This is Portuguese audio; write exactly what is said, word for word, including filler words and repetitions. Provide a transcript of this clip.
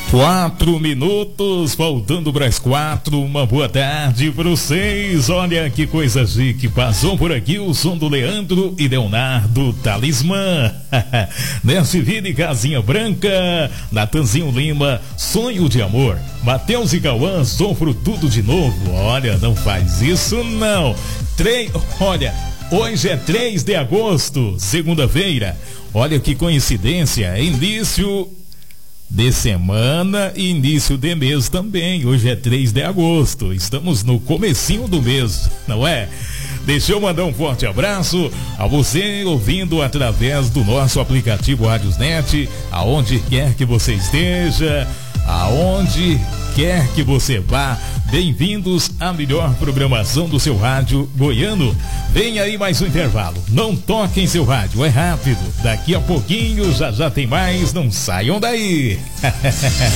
Quatro minutos, faltando para as quatro, uma boa tarde para vocês. Olha que coisa chique, passou por aqui o som do Leandro e Leonardo Talismã. Nesse vídeo, Casinha Branca, Natanzinho Lima, Sonho de Amor, Matheus e Cauã, Sofro Tudo de Novo. Olha, não faz isso não. Três, olha, hoje é três de agosto, segunda-feira. Olha que coincidência, início de semana e início de mês também. Hoje é três de agosto, estamos no comecinho do mês, não é? Deixa eu mandar um forte abraço a você ouvindo através do nosso aplicativo Radiosnet, aonde quer que você esteja, aonde quer que você vá. Bem-vindos à melhor programação do seu rádio goiano. Vem aí mais um intervalo. Não toquem seu rádio, é rápido. Daqui a pouquinho já já tem mais. Não saiam daí.